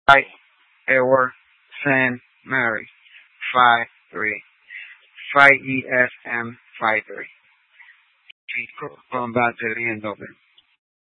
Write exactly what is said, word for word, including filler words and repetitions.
Five, Edward, Saint Mary, five three. Five E S M five three. Going back to the end of it.